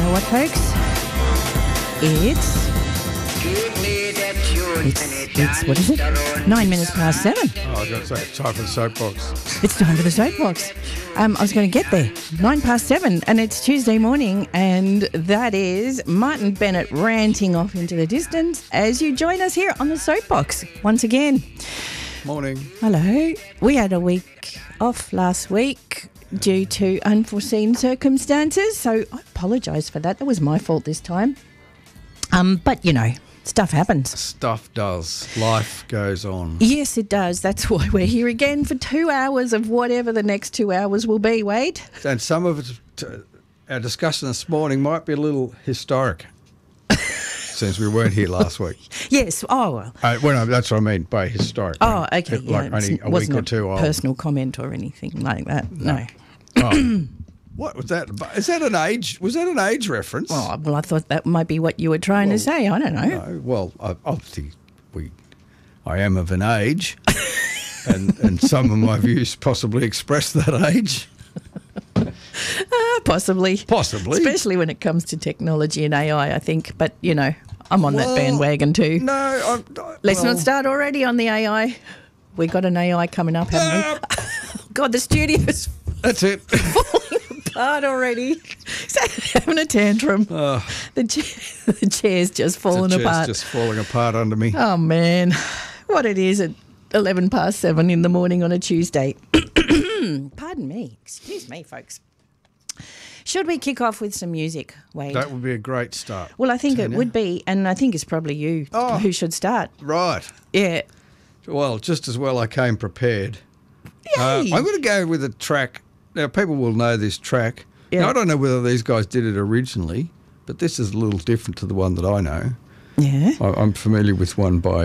know what, folks? It's what is it? 9 minutes past 7. Oh, I've got to say, it's time for the soapbox. It's time for the soapbox. I was going to get there. 9 past 7, and it's Tuesday morning, and that is Martin Bennett ranting off into the distance as you join us here on the soapbox once again. Morning. Hello. We had a week off last week due to unforeseen circumstances, so I apologise for that. That was my fault this time. But, you know, stuff happens. Stuff does. Life goes on. Yes, it does. That's why we're here again for 2 hours of whatever the next 2 hours will be, Wade. And some of it, our discussion this morning might be a little historic since we weren't here last week. Yes. Oh, well. That's what I mean by historic. Oh, okay. Like only a week or two old. Personal comment or anything like that. No. Oh. What was that? Is that an age? Was that an age reference? Oh, well, I thought that might be what you were trying to say. I don't know. No, well, obviously, I am of an age, and some of my views possibly express that age. Possibly. Possibly. Especially when it comes to technology and AI, I think. But, you know, I'm on that bandwagon too. No. Let's not start already on the AI. We got an AI coming up, haven't we? God, the studio's That's it. falling apart already. Having a tantrum. The chair's just falling apart. Just falling apart under me. Oh, man. What it is at 11 past 7 in the morning on a Tuesday. Pardon me. Excuse me, folks. Should we kick off with some music, Wade? That would be a great start. Well, I think it would be, and I think it's probably you who should start. Right. Yeah. Well, just as well I came prepared. Yay. I'm going to go with a track. Now, people will know this track. Yeah. Now, I don't know whether these guys did it originally, but this is a little different to the one that I know. Yeah. I'm familiar with one by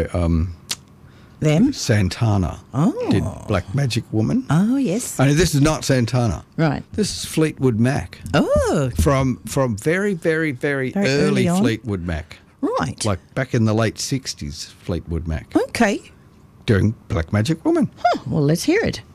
Them? Santana. Oh. Did Black Magic Woman. Oh, yes. Only this is not Santana. Right. This is Fleetwood Mac. Oh. From very, very, very early on. Fleetwood Mac. Right. Like back in the late 60s, Fleetwood Mac. Okay. Doing Black Magic Woman. Huh. Well, let's hear it.